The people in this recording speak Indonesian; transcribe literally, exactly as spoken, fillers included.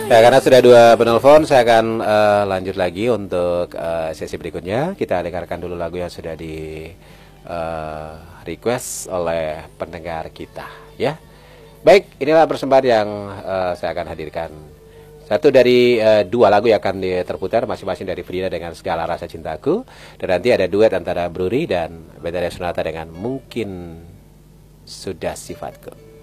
Ya, karena sudah dua penelpon, saya akan uh, lanjut lagi untuk uh, sesi berikutnya. Kita dengarkan dulu lagu yang sudah di uh, request oleh pendengar kita, ya. Baik, inilah persembahan yang uh, saya akan hadirkan. Satu dari uh, dua lagu yang akan terputar, masing-masing dari Frida dengan Segala Rasa Cintaku, dan nanti ada duet antara Bruri dan Betharia Sonata dengan Mungkin Sudah Sifatku.